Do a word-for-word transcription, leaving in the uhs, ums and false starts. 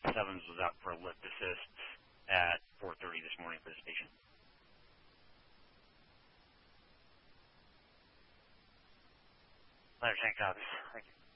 Sevens was out for a lift assist at four thirty this morning for the station. Letter ten copies. Thank you.